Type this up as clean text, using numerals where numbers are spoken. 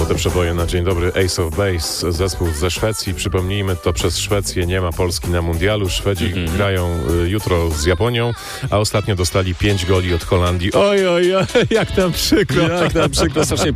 te przeboje na dzień dobry. Ace of Base, zespół ze Szwecji. Przypomnijmy, to przez Szwecję nie ma Polski na mundialu. Szwedzi grają jutro z Japonią, a ostatnio dostali 5 goli od Holandii. Oj, jak nam przykro. Jak nam przykro, strasznie